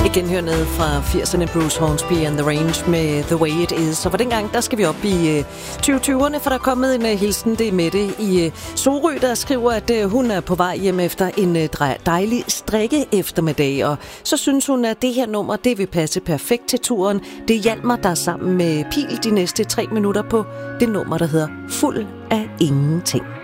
Genhørende fra 80'erne, Bruce Hornsby and the Range med The Way It Is. Og for dengang, der skal vi op i 2020'erne, for der er kommet en hilsen, det er Mette i Sorø, der skriver, at hun er på vej hjem efter en dejlig strikke eftermiddag. Og så synes hun, at det her nummer, det vil passe perfekt til turen. Det hjalp mig der sammen med Pil de næste 3 minutter på det nummer, der hedder Fuld af Ingenting.